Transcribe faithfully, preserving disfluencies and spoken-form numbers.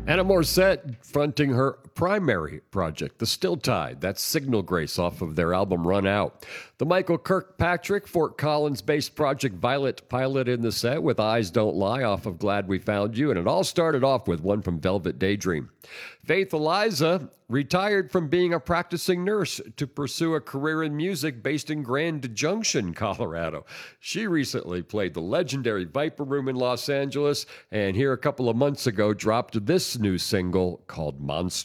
Anna Morissette fronting her primary project, The Still Tide. That's Signal Grace off of their album Run Out. The Michael Kirkpatrick, Fort Collins-based Project Violet pilot in the set with Eyes Don't Lie off of Glad We Found You. And it all started off with one from Velvet Daydream. Faith Eliza retired from being a practicing nurse to pursue a career in music based in Grand Junction, Colorado. She recently played the legendary Viper Room in Los Angeles, and here a couple of months ago dropped this new single called Monster.